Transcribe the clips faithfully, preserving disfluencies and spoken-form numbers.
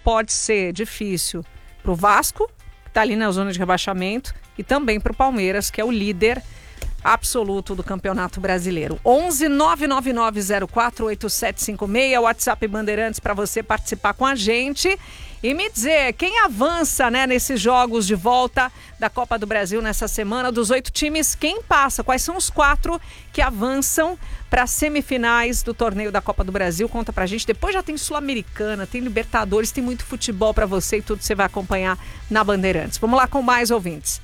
pode ser difícil para o Vasco, que está ali na zona de rebaixamento, e também para o Palmeiras, que é o líder absoluto do Campeonato Brasileiro. onze nove nove nove zero quatro oito sete cinco seis, WhatsApp Bandeirantes para você participar com a gente e me dizer quem avança, né, nesses jogos de volta da Copa do Brasil nessa semana. Dos oito times, quem passa? Quais são os quatro que avançam para as semifinais do torneio da Copa do Brasil? Conta pra gente. Depois já tem Sul-Americana, tem Libertadores, tem muito futebol para você e tudo você vai acompanhar na Bandeirantes. Vamos lá com mais ouvintes.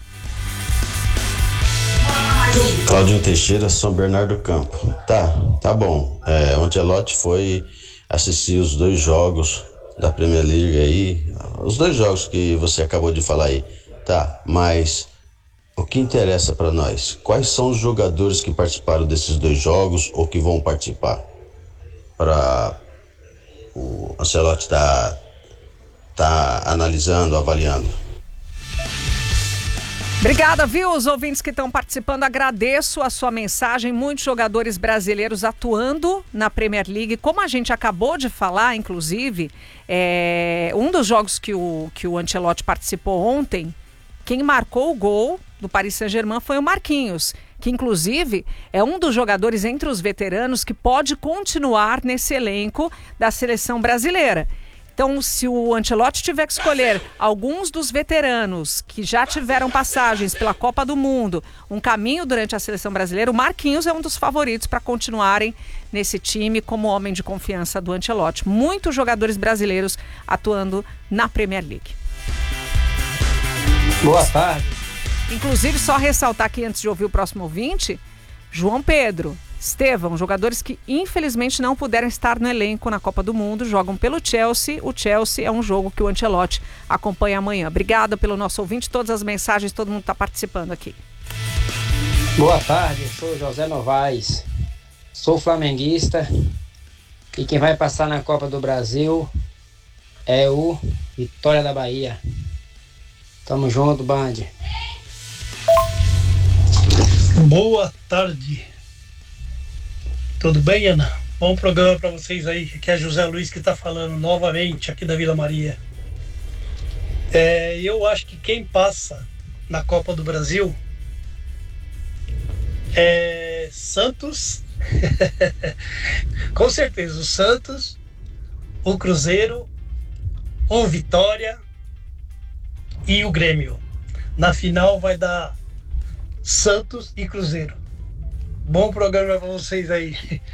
Claudinho Teixeira, São Bernardo do Campo. Tá, tá bom. É, o Ancelotti foi assistir os dois jogos da Premier League aí, os dois jogos que você acabou de falar aí. Tá, mas o que interessa pra nós? Quais são os jogadores que participaram desses dois jogos ou que vão participar? Para o Ancelotti tá, tá analisando, avaliando. Obrigada, viu? Os ouvintes que estão participando, agradeço a sua mensagem. Muitos jogadores brasileiros atuando na Premier League. Como a gente acabou de falar, inclusive, é, um dos jogos que o, que o Ancelotti participou ontem, quem marcou o gol do Paris Saint-Germain foi o Marquinhos, que inclusive é um dos jogadores entre os veteranos que pode continuar nesse elenco da seleção brasileira. Então, se o Ancelotti tiver que escolher alguns dos veteranos que já tiveram passagens pela Copa do Mundo, um caminho durante a seleção brasileira, o Marquinhos é um dos favoritos para continuarem nesse time como homem de confiança do Ancelotti. Muitos jogadores brasileiros atuando na Premier League. Boa tarde. Inclusive, só ressaltar aqui antes de ouvir o próximo ouvinte, João Pedro, Estevão, jogadores que infelizmente não puderam estar no elenco na Copa do Mundo, jogam pelo Chelsea. O Chelsea é um jogo que o Ancelotti acompanha amanhã. Obrigada pelo nosso ouvinte, todas as mensagens, todo mundo está participando aqui. Boa tarde, eu sou José Novaes, sou flamenguista e quem vai passar na Copa do Brasil é o Vitória da Bahia. Tamo junto, Band. Boa tarde. Tudo bem, Ana? Bom programa para vocês aí. Aqui é José Luiz que está falando novamente aqui da Vila Maria. É, eu acho que quem passa na Copa do Brasil é Santos. Com certeza, o Santos, o Cruzeiro, o Vitória e o Grêmio. Na final vai dar Santos e Cruzeiro. Bom programa para vocês aí.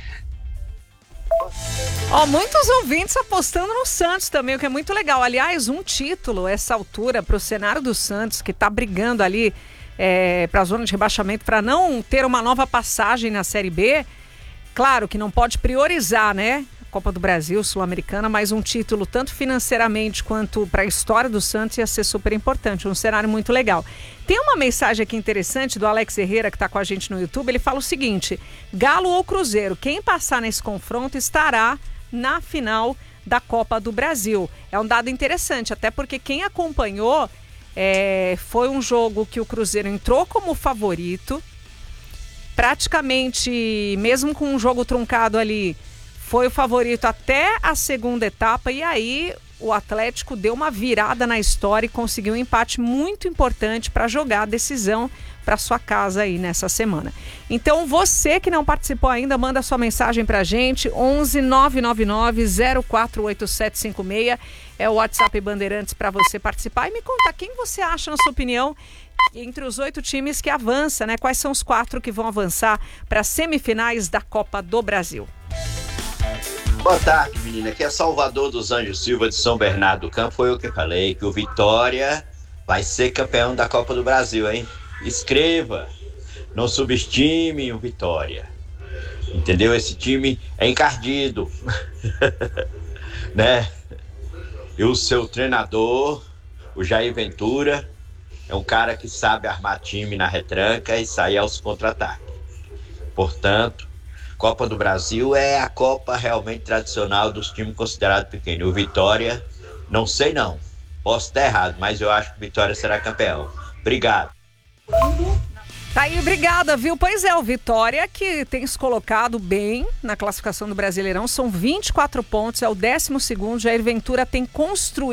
Ó, muitos ouvintes apostando no Santos também, o que é muito legal. Aliás, um título, essa altura, para o cenário do Santos, que está brigando ali é, para a zona de rebaixamento, para não ter uma nova passagem na Série B. Claro que não pode priorizar, né? Copa do Brasil, Sul-Americana, mas um título tanto financeiramente quanto para a história do Santos ia ser super importante, um cenário muito legal. Tem uma mensagem aqui interessante do Alex Herrera, que está com a gente no YouTube. Ele fala o seguinte: Galo ou Cruzeiro, quem passar nesse confronto estará na final da Copa do Brasil. É um dado interessante, até porque quem acompanhou é, foi um jogo que o Cruzeiro entrou como favorito, praticamente, mesmo com um jogo truncado ali, foi o favorito até a segunda etapa, e aí o Atlético deu uma virada na história e conseguiu um empate muito importante para jogar a decisão para sua casa aí nessa semana. Então, você que não participou ainda, manda sua mensagem para a gente, onze nove nove nove zero quatro oito sete cinco seis, é o WhatsApp Bandeirantes para você participar e me contar quem você acha, na sua opinião, entre os oito times que avançam, né? Quais são os quatro que vão avançar para as semifinais da Copa do Brasil? Boa tarde, menina. Aqui é Salvador dos Anjos Silva de São Bernardo do Campo. Foi eu que falei que o Vitória vai ser campeão da Copa do Brasil, hein? Escreva. Não subestime o Vitória. Entendeu? Esse time é encardido. Né? E o seu treinador, o Jair Ventura, é um cara que sabe armar time na retranca e sair aos contra-ataques. Portanto, Copa do Brasil é a Copa realmente tradicional dos times considerados pequenos. O Vitória, não sei não, posso estar errado, mas eu acho que o Vitória será campeão. Obrigado. Tá aí, obrigada, viu? Pois é, o Vitória que tem se colocado bem na classificação do Brasileirão, são vinte e quatro pontos, é o décimo segundo, Jair Ventura tem construído